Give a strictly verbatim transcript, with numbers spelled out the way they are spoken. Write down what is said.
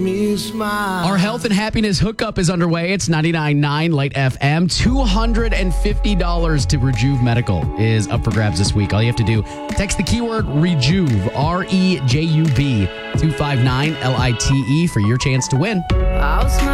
Me smile. Our health and happiness hookup is underway. It's ninety-nine point nine Light F M. two hundred fifty dollars to Rejuve Medical is up for grabs this week. All you have to do, text the keyword Rejuve, R E J U V, two five nine L I T E for your chance to win. I'll smile.